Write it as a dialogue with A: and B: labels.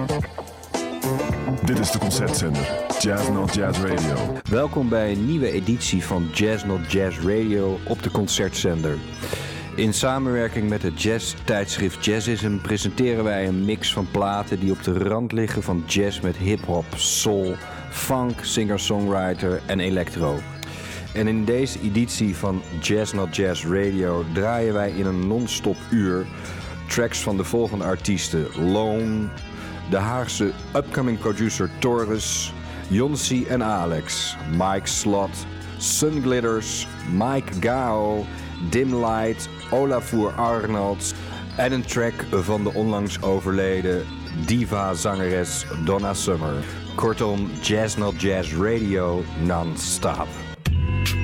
A: Dit is de concertzender Jazz Not Jazz Radio.
B: Welkom bij een nieuwe editie van Jazz Not Jazz Radio op de concertzender. In samenwerking met het jazz-tijdschrift Jazzism presenteren wij een mix van platen die op de rand liggen van jazz met hip-hop, soul, funk, singer-songwriter en electro. En in deze editie van Jazz Not Jazz Radio draaien wij in een non-stop uur tracks van de volgende artiesten: Lone, de Haagse upcoming producer Torres, Jonsi en Alex, Mike Slot, Sun Glitters, Mike Gao, Dim Light, Olafur Arnolds en een track van de onlangs overleden diva-zangeres Donna Summer. Kortom, Jazz Not Jazz Radio non-stop.